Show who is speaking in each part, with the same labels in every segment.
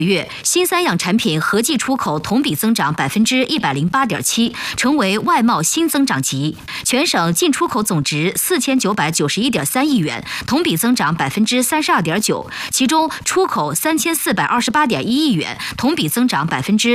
Speaker 1: 月，新三样产品合计出口同比增长108.7%，成为外贸新增长极。全省进出口总值4991.3亿元，同比增长32.9%，其中出口3428.1亿元，同比增长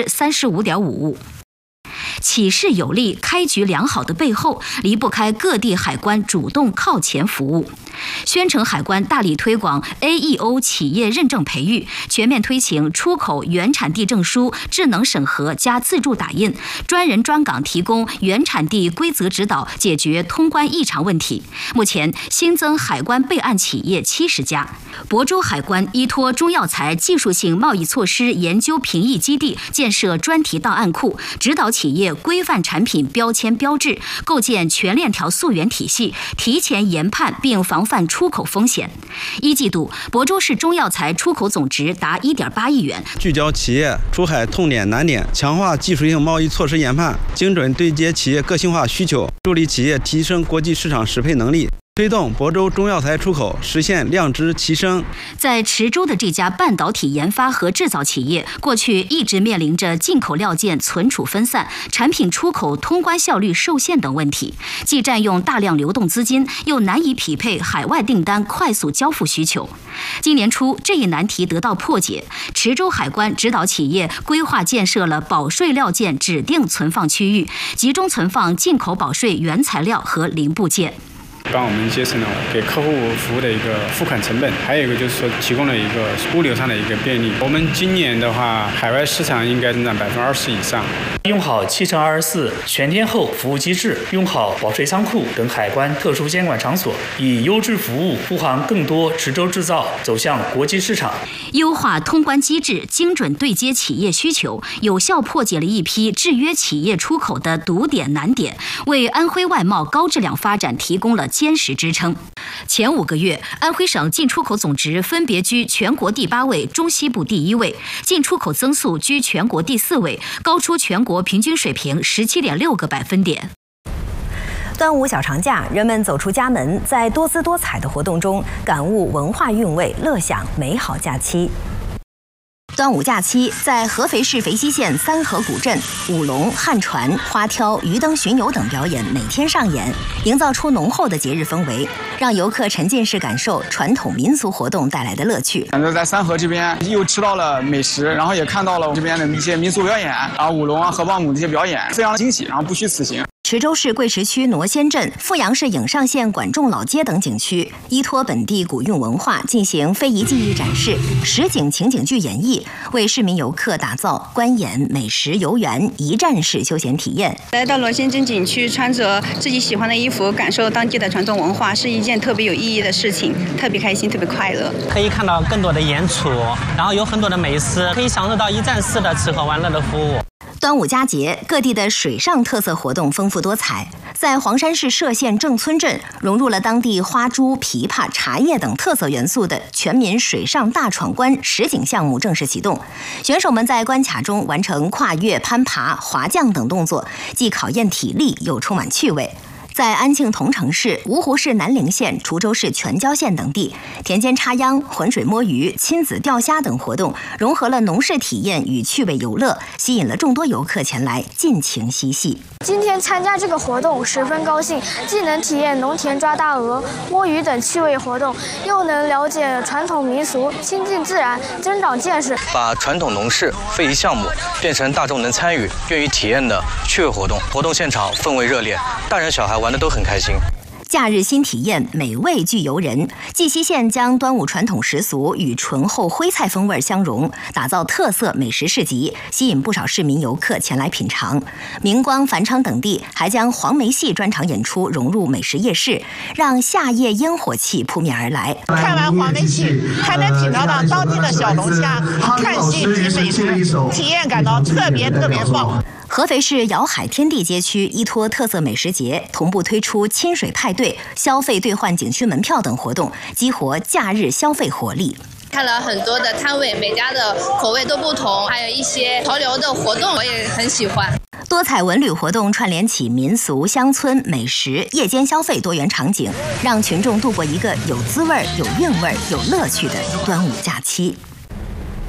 Speaker 1: 35.55%。起势有力、开局良好的背后，离不开各地海关主动靠前服务。宣城海关大力推广 AEO 企业认证培育，全面推行出口原产地证书智能审核加自助打印，专人专岗提供原产地规则指导，解决通关异常问题。目前新增海关备案企业70家。亳州海关依托中药材技术性贸易措施研究评议基地，建设专题档案库，指导企业规范产品标签标志，构建全链条溯源体系，提前研判并防范出口风险。一季度，亳州市中药材出口总值达1.8亿元。
Speaker 2: 聚焦企业出海痛点难点，强化技术性贸易措施研判，精准对接企业个性化需求，助力企业提升国际市场适配能力。推动亳州中药材出口实现量质齐升。
Speaker 1: 在池州的这家半导体研发和制造企业，过去一直面临着进口料件存储分散、产品出口通关效率受限等问题，既占用大量流动资金，又难以匹配海外订单快速交付需求。今年初，这一难题得到破解，池州海关指导企业规划建设了保税料件指定存放区域，集中存放进口保税原材料和零部件。
Speaker 3: 帮我们节省了给客户服务的一个付款成本，还有一个就是说提供了一个物流上的一个便利。我们今年的话，海外市场应该增长20%以上。
Speaker 4: 用好7乘24全天候服务机制，用好保税仓库等海关特殊监管场所，以优质服务护航更多池州制造走向国际市场。
Speaker 1: 优化通关机制，精准对接企业需求，有效破解了一批制约企业出口的堵点难点，为安徽外贸高质量发展提供了坚实支撑。前5个月，安徽省进出口总值分别居全国第8位、中西部第1位，进出口增速居全国第4位，高出全国平均水平17.6个百分点。
Speaker 5: 端午小长假，人们走出家门，在多姿多彩的活动中感悟文化韵味，乐享美好假期。端午假期，在合肥市肥西县三河古镇，舞龙、汉船、花挑、鱼灯巡游等表演每天上演，营造出浓厚的节日氛围，让游客沉浸式感受传统民俗活动带来的乐趣。
Speaker 6: 在三河这边又吃到了美食，然后也看到了这边的一些民俗表演，然后舞龙啊、河蚌母这些表演，非常惊喜，然后不虚此行。
Speaker 5: 池州市贵池区挪仙镇、富阳市颍上县管仲老街等景区，依托本地古韵文化进行非遗技艺展示、实景情景剧演绎，为市民游客打造观演、美食、游园一站式休闲体验。
Speaker 7: 来到挪仙镇景区，穿着自己喜欢的衣服，感受当地的传统文化，是一件特别有意义的事情，特别开心，特别快乐。
Speaker 8: 可以看到更多的演出，然后有很多的美食，可以享受到一站式的吃喝玩乐的服务。
Speaker 5: 端午佳节，各地的水上特色活动丰富多彩。在黄山市歙县郑村镇，融入了当地花猪、琵琶、茶叶等特色元素的全民水上大闯关实景项目正式启动。选手们在关卡中完成跨越、攀爬、滑降等动作，既考验体力，又充满趣味。在安庆同城市、芜湖市南陵县、滁州市全椒县等地，田间插秧、浑水摸鱼、亲子钓虾等活动，融合了农事体验与趣味游乐，吸引了众多游客前来尽情嬉戏。
Speaker 9: 今天参加这个活动十分高兴，既能体验农田抓大鹅、摸鱼等趣味活动，又能了解传统民俗，亲近自然，增长见识。
Speaker 10: 把传统农事、非遗项目变成大众能参与、愿意体验的趣味活动。活动现场氛围热烈，大人小孩玩得都很开心。
Speaker 5: 假日新体验，美味俱游人。绩溪县将端午传统习俗与醇厚徽菜风味相融，打造特色美食市集，吸引不少市民游客前来品尝。明光、繁昌等地还将黄梅戏专场演出融入美食夜市，让夏夜烟火气扑面而来。
Speaker 11: 看完黄梅戏，还能品尝到当地的小龙虾，看戏及美食，体验感到特别棒。
Speaker 5: 合肥市瑶海天地街区依托特色美食节，同步推出亲水派对、消费兑换景区门票等活动，激活假日消费活力。
Speaker 12: 看了很多的摊位，每家的口味都不同，还有一些潮流的活动，我也很喜欢。
Speaker 5: 多彩文旅活动串联起民俗、乡村、美食、夜间消费多元场景，让群众度过一个有滋味、有韵味、有乐趣的端午假期。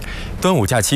Speaker 13: 端午假期